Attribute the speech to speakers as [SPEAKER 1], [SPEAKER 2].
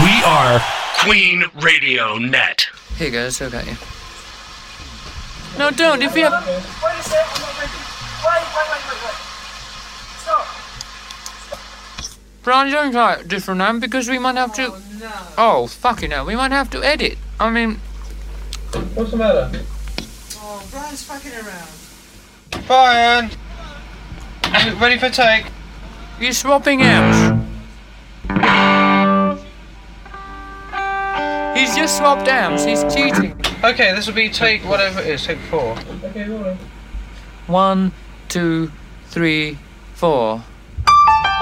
[SPEAKER 1] We are Queen Radio Net.
[SPEAKER 2] Here goes, okay. No, don't. If you have...
[SPEAKER 3] Wait a sec, I'm not ready. Wait. Stop.
[SPEAKER 2] Brian, don't try it different now because we might have to... Oh, fucking hell. We might have to edit. I mean...
[SPEAKER 4] What's the matter?
[SPEAKER 3] Oh, Brian's fucking around.
[SPEAKER 4] Brian! Ready for take?
[SPEAKER 2] You're swapping out. He's just swapped amps. He's cheating.
[SPEAKER 4] Okay, this will be take whatever it is, take 4. Okay, rolling.
[SPEAKER 2] 1, 2, 3, 4.